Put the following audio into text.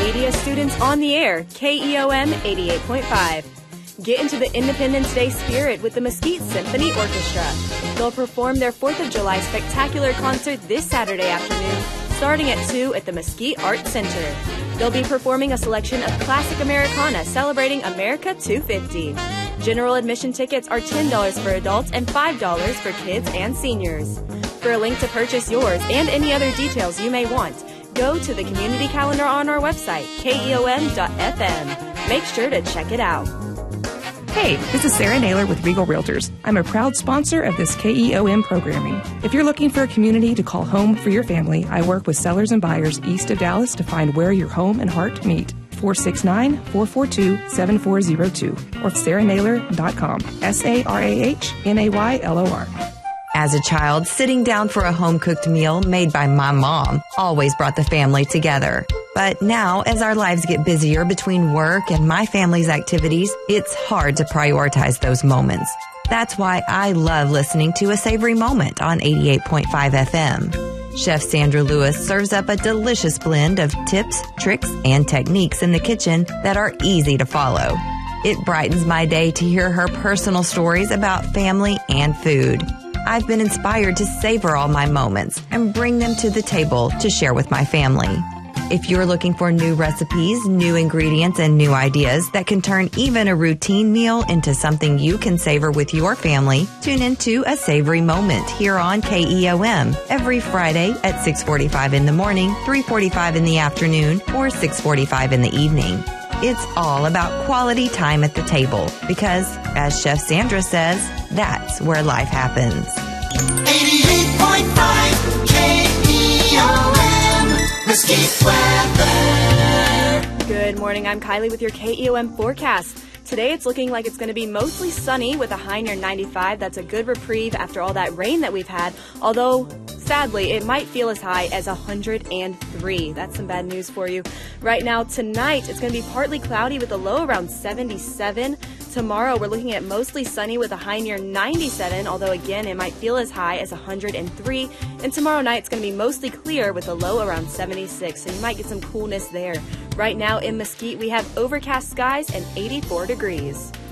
media students on the air, KEOM 88.5. Get into the Independence Day spirit with the Mesquite Symphony Orchestra. They'll perform their 4th of July spectacular concert this Saturday afternoon, starting at 2 at the Mesquite Arts Center. They'll be performing a selection of classic Americana celebrating America 250. General admission tickets are $10 for adults and $5 for kids and seniors. For a link to purchase yours and any other details you may want, go to the community calendar on our website, keom.fm. Make sure to check it out. Hey, this is Sarah Naylor with Regal Realtors. I'm a proud sponsor of this KEOM programming. If you're looking for a community to call home for your family, I work with sellers and buyers east of Dallas to find where your home and heart meet. 469-442-7402 or sarahnaylor.com. SARAHNAYLOR. As a child, sitting down for a home-cooked meal made by my mom always brought the family together. But now, as our lives get busier between work and my family's activities, it's hard to prioritize those moments. That's why I love listening to A Savory Moment on 88.5 FM. Chef Sandra Lewis serves up a delicious blend of tips, tricks, and techniques in the kitchen that are easy to follow. It brightens my day to hear her personal stories about family and food. I've been inspired to savor all my moments and bring them to the table to share with my family. If you're looking for new recipes, new ingredients, and new ideas that can turn even a routine meal into something you can savor with your family, tune into A Savory Moment here on KEOM every Friday at 6:45 in the morning, 3:45 in the afternoon, or 6:45 in the evening. It's all about quality time at the table because, as Chef Sandra says, that's where life happens. 88.5 KEOM, Mesquite weather. Good morning, I'm Kylie with your KEOM forecast. Today it's looking like it's going to be mostly sunny with a high near 95. That's a good reprieve after all that rain that we've had, although sadly, it might feel as high as 103. That's some bad news for you. Right now, tonight, it's going to be partly cloudy with a low around 77. Tomorrow, we're looking at mostly sunny with a high near 97, although again, it might feel as high as 103. And tomorrow night, it's going to be mostly clear with a low around 76, so you might get some coolness there. Right now in Mesquite, we have overcast skies and 84 degrees.